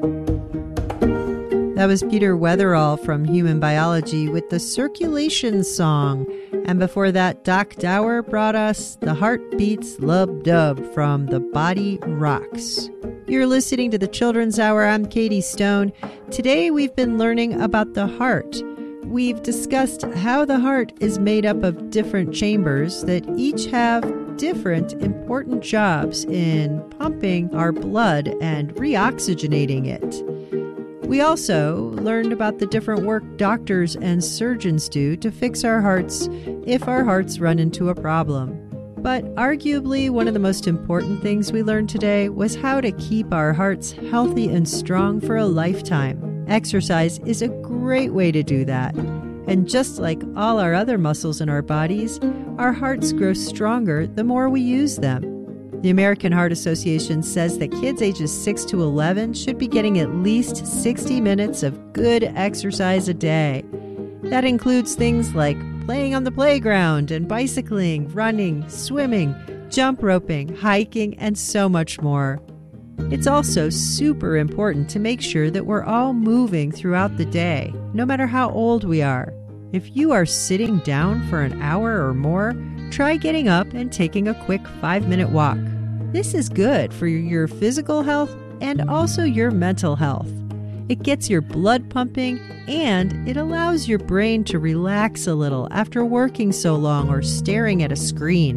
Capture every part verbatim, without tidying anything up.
That was Peter Weatherall from Human Biology with the Circulation Song. And before that, Doc Dower brought us The Heart Beats Lub Dub from The Body Rocks. You're listening to the Children's Hour. I'm Katie Stone. Today we've been learning about the heart. We've discussed how the heart is made up of different chambers that each have different important jobs in pumping our blood and reoxygenating it. We also learned about the different work doctors and surgeons do to fix our hearts if our hearts run into a problem. But arguably, one of the most important things we learned today was how to keep our hearts healthy and strong for a lifetime. Exercise is a great way to do that. And just like all our other muscles in our bodies, our hearts grow stronger the more we use them. The American Heart Association says that kids ages six to eleven should be getting at least sixty minutes of good exercise a day. That includes things like playing on the playground and bicycling, running, swimming, jump roping, hiking, and so much more. It's also super important to make sure that we're all moving throughout the day, no matter how old we are. If you are sitting down for an hour or more, try getting up and taking a quick five-minute walk. This is good for your physical health and also your mental health. It gets your blood pumping and it allows your brain to relax a little after working so long or staring at a screen.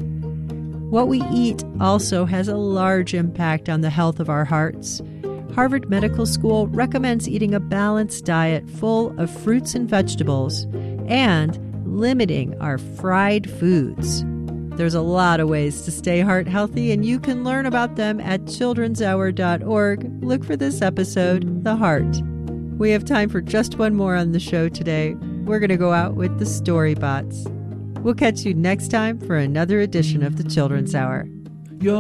What we eat also has a large impact on the health of our hearts. Harvard Medical School recommends eating a balanced diet full of fruits and vegetables and limiting our fried foods. There's a lot of ways to stay heart healthy, and you can learn about them at children's hour dot org. Look for this episode, The Heart. We have time for just one more on the show today. We're going to go out with the Storybots. We'll catch you next time for another edition of the Children's Hour.